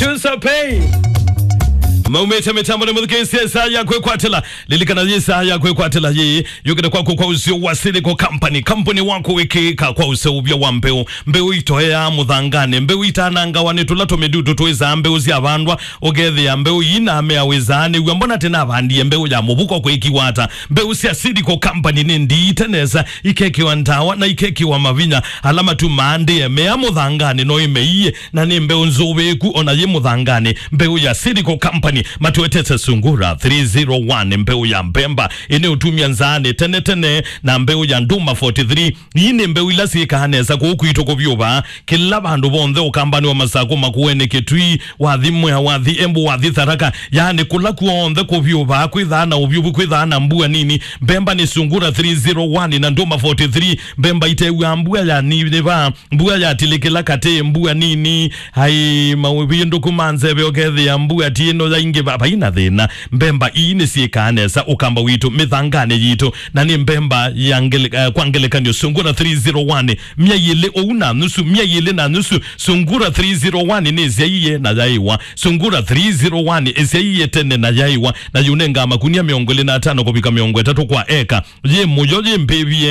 Chusa pay. Maumete mitambo ni mudhikisi ya kwe kwa tila. Lilika na jisa ya kwe kwa tila hii. Yukida kwa usio wasili kwa company wako wiki kwa usio ubia wa mbeo. Mbeo itohea mudhangane. Mbeo itananga wanitulato medudu tuweza mbeo zi avandwa. Ogethi ya mbeo ina amea wezane. Uambona tena avandi mbeo ya mubuko kwa ikiwata. Mbeo si asili kwa company nindi iteneza. Ikeki wa ntawa na ikeki wa mavinya. Alama tu maande ya mea mudhangane. No imeiye na ni mbeo nzoweku ona ye mudhangane. Mbeo ya asili kwa company matuetete sungura 301 mbeu ya mbemba ine utumia nzane tene na mbeu ya nduma 43 ine mbeu ilasi ikahaneza kukuito kuvyuba kila bandu bonde ukambani wa masako makuwene ketui wathimwe wathi embu wathi tharaka yani kula kuonde kuvyuba kwithana uvyubu kwithana mbua nini mbemba ni sungura 301 na nduma 43 mbemba itewa mbua ya niva mbua ya tilikila kate mbua nini hai mawibindu kumanzebe okethi ya mbua tino ya inge baba ina thina mbemba ine siekanesa ukamba witu mithangane yitu na ni mbemba ya kwangelekanyo sungura 301 myayile ouna nusu myayile na nusu sungura 301 ni zaiye na yaiwa sungura 301 zaiye tene na yaiwa na yunenga makunia miongole na 5 kubika miongwe 3 kwa eka ye mujoje mbevie